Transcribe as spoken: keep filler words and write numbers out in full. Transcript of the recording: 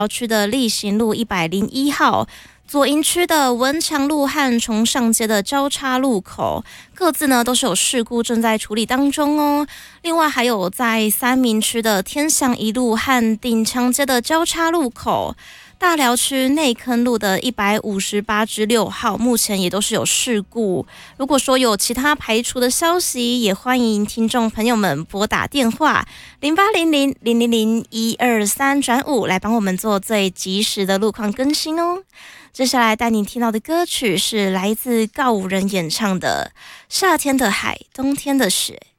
区的力行路一百零一号。左营区的文强路和崇尚街的交叉路口，各自呢都是有事故正在处理当中哦。另外还有在三民区的天祥一路和顶强街的交叉路口，大寮区内坑路的一百五十八之六号，目前也都是有事故。如果说有其他排除的消息，也欢迎听众朋友们拨打电话零八零零零零零一二三转五来帮我们做最及时的路况更新哦。接下来带你听到的歌曲是来自告五人演唱的《夏天的海，冬天的雪》。